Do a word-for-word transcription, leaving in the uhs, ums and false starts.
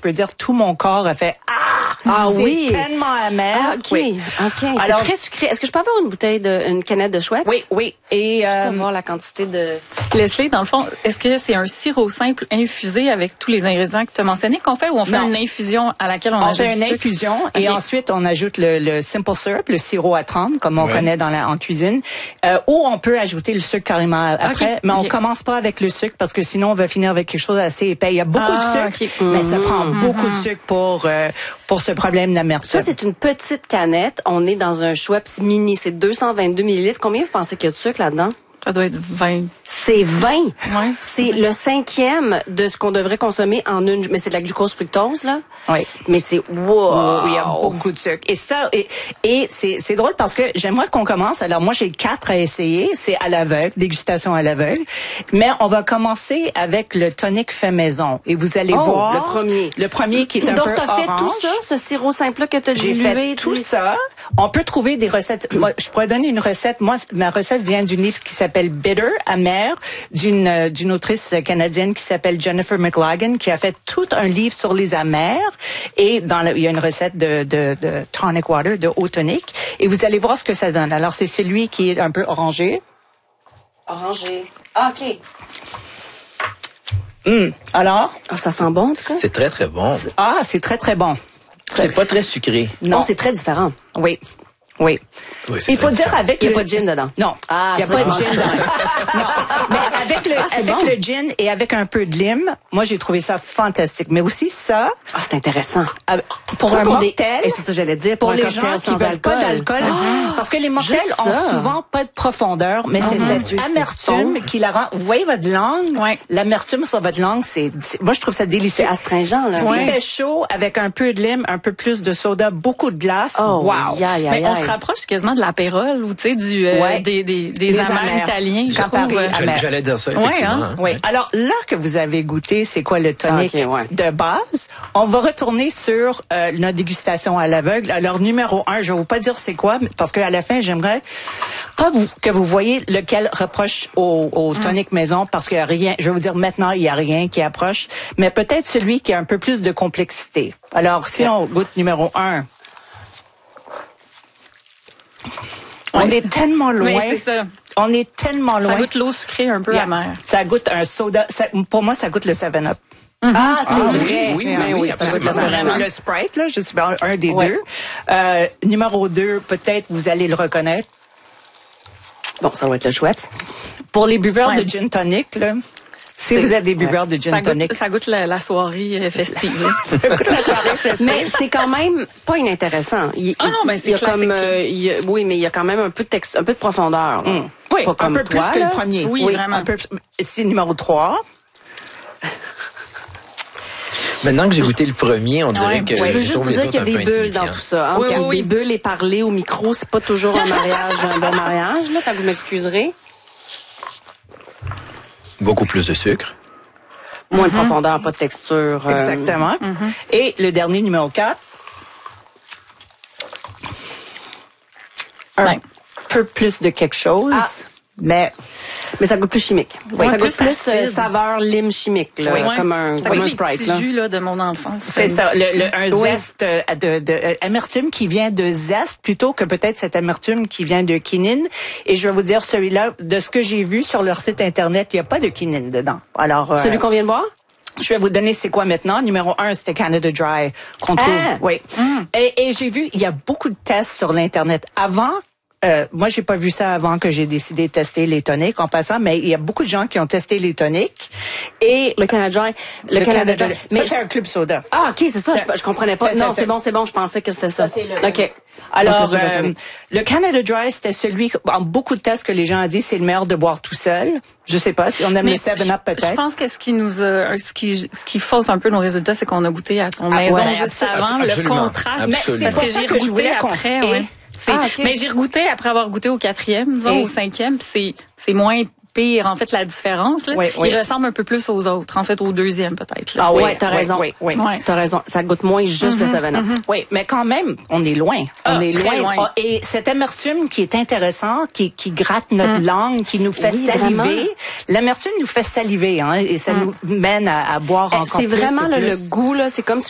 peux dire tout mon corps a fait ah. Ah c'est oui. tellement amer. Ah, ok, oui. ok. Alors, c'est très sucré. Est-ce que je peux avoir une bouteille de, une canette de Schweppes? Oui, oui. Et je euh, peux voir la quantité de. Leslie, dans le fond, est-ce que c'est un sirop simple infusé avec tous les ingrédients que tu as mentionnés qu'on fait ou on fait non. une infusion à laquelle on, on ajoute fait une du sucre? infusion Okay. et ensuite on ajoute le, le simple syrup, le sirop à trente comme on ouais. connaît dans la en cuisine, euh, ou on peut ajouter le sucre carrément après, okay. mais okay. on commence pas avec le sucre parce que sinon on va finir avec quelque chose d'assez épais. Il y a beaucoup ah, de sucre, okay. mais ça prend mm-hmm. beaucoup de sucre pour euh, pour ce problème d'amertume. Ça c'est une petite canette. On est dans un Schweppes mini. C'est deux cent vingt-deux millilitres. Combien vous pensez qu'il y a de sucre là-dedans? Ça doit être vingt. C'est vingt. Ouais. C'est le cinquième de ce qu'on devrait consommer en une. Mais c'est de la glucose fructose là. Oui. Mais c'est wow. Oui, il y a beaucoup de sucre. Et ça, et, et c'est, c'est drôle parce que j'aimerais qu'on commence. Alors moi, j'ai quatre à essayer. C'est à l'aveugle, dégustation à l'aveugle. Mais on va commencer avec le tonic fait maison. Et vous allez oh, voir. Le premier. Le premier qui est un Donc, peu t'as orange. fait tout ça, ce sirop simple-là que t'as J'ai dilué? fait tout tu... ça. On peut trouver des recettes. Moi, je pourrais donner une recette. Moi, ma recette vient d'une livre qui s'appelle Bitter, amer, d'une euh, d'une autrice canadienne qui s'appelle Jennifer McLagan, qui a fait tout un livre sur les amers. Et dans le, il y a une recette de, de, de tonic water, de eau tonique. Et vous allez voir ce que ça donne. Alors, c'est celui qui est un peu orangé. Orangé. Ah, OK. Hum. Alors? Ah, ça sent bon, en tout cas? C'est très, très bon. Ah, c'est très, très bon. Très... C'est pas très sucré. Non, c'est très différent. Oui. Oui. oui Il faut dire différent. avec Il n'y a le... pas de gin dedans. Non. Ah, il n'y a pas de gin dedans. Non. Mais avec le, ah, avec bon. le gin et avec un peu de lime, moi, j'ai trouvé ça fantastique. Mais aussi ça. Ah, c'est intéressant. Euh, pour ça, un pour mocktail. Des... Et c'est ça que j'allais dire. Pour, pour les un gens cocktail qui sans veulent alcool. pas d'alcool. Ah, parce que les mocktails ont ça. souvent pas de profondeur, mais c'est mm-hmm. cette amertume qui la rend. Vous voyez votre langue? Ouais. L'amertume sur votre langue, c'est, c'est moi, je trouve ça délicieux. C'est astringent, là. S'il Ouais. fait chaud, avec un peu de lime, un peu plus de soda, beaucoup de glace, Oh, wow. Yeah, yeah, Mais yeah. on se rapproche quasiment de l'apérole ou tu sais du euh, Ouais. des des des Les amers amers. italiens. je Quand trouve. Paris- J'allais, j'allais dire ça, effectivement. Ouais, hein? Oui. Alors là que vous avez goûté, c'est quoi le tonic Ah, okay, ouais. de base? On va retourner sur euh, notre dégustation à l'aveugle. Alors numéro un, je vais vous pas dire c'est quoi, parce qu'à la fin, j'aimerais pas vous, que vous voyez lequel reproche au, au tonic maison, parce qu'il y a rien. Je vais vous dire maintenant, il y a rien qui approche, mais peut-être celui qui a un peu plus de complexité. Alors si on goûte numéro un. On Ouais, est tellement loin. Mais c'est ça. On est tellement loin. Ça goûte l'eau sucrée un peu Yeah. amère. Ça goûte un soda. Ça, pour moi, ça goûte le seven up. Ah, c'est Ah, vrai. oui, oui, Ben oui, oui, ça goûte le absolument. seven-up. Le Sprite, là, je sais pas, un des Ouais. deux. Euh, numéro deux, peut-être vous allez le reconnaître. Bon, ça va être le Schweppes. Pour les buveurs Ouais. de gin tonic, là, si vous êtes des buveurs de gin Ça tonic, goûte, ça goûte la, la soirée euh, festive. ça goûte la soirée festive. Mais c'est quand même pas inintéressant. Il, Ah non, ben, c'est il y a classique. comme, euh, il y a- oui, mais il y a quand même un peu de texte, un peu de profondeur. là. Mm. Oui, Pas un comme peu toi, plus que là. le premier. Oui, vraiment. Un peu, c'est numéro trois. Maintenant que j'ai goûté le premier, on dirait Ouais. que Je veux je juste trouve vous les dire autres qu'il y a un des peu bulles dans insignifiants. tout ça. Hein? Oui, Qu'il y a oui, oui. des bulles et parler au micro, c'est pas toujours un mariage, un bon mariage, là, quand vous m'excuserez. Beaucoup plus de sucre. Moins de profondeur, pas de texture. euh, Exactement. Et le dernier, numéro quatre. Un Ouais. peu plus de quelque chose, Ah. mais Mais ça goûte plus chimique. Oui, ça goûte plus plus euh, acide. saveur lime chimique, là, Ouais. comme un, Ça comme goûte un les Sprite. petits Là. jus là, de mon enfance. c'est ça, le, le- un Oui. zeste euh, de, de, euh, amertume qui vient de zeste plutôt que peut-être cette amertume qui vient de quinine. Et je vais vous dire, celui-là, de ce que j'ai vu sur leur site internet, il n'y a pas de quinine dedans. Alors, euh, Celui qu'on vient de boire? je vais vous donner c'est quoi maintenant. Numéro un, c'était Canada Dry qu'on trouve. Ah! Oui. Et, et j'ai vu, il y a beaucoup de tests sur l'internet avant. Euh, moi, j'ai pas vu ça avant que j'ai décidé de tester les toniques en passant, mais il y a beaucoup de gens qui ont testé les toniques et Le Canada Dry. Le, Canada Dry. Mais Mais c'est un club soda. ah, ok, c'est ça. Je, je comprenais pas. c'est- Non, c'est- c'est bon, c'est bon. Je pensais que c'était ça. c'est le- Ok. Alors, Donc, le soda euh, tonic. le Canada Dry, c'était celui, en beaucoup de tests que les gens ont dit, c'est le meilleur de boire tout seul. Je sais pas si on aime Mais le seven up je peut-être. pense que ce qui nous a, ce qui, ce qui fausse un peu nos résultats, c'est qu'on a goûté à ton Ah, maison ouais, juste absolument, avant, le absolument, contraste. absolument. Mais c'est parce pour que ça j'ai que je regoûté voulais qu'on- après, et- ouais. C'est, Ah, ok. mais j'ai regoûté après avoir goûté au quatrième, disons, Et- au cinquième, puis c'est, c'est moins pire, en fait, la différence, là. Oui, oui. Il ressemble un peu plus aux autres, en fait, au deuxième, peut-être, là. Ah oui, Ouais, t'as oui, raison. oui, oui. Ouais. T'as raison. Ça goûte moins juste le seven up. Oui, mais quand même, on est loin. On Ah, est très loin. loin. Ah, et cette amertume qui est intéressante, qui, qui gratte notre langue, qui nous fait Oui, saliver. vraiment. L'amertume nous fait saliver, hein, et ça nous mène à, à boire Eh, encore C'est plus vraiment et là, plus. le goût là. C'est comme si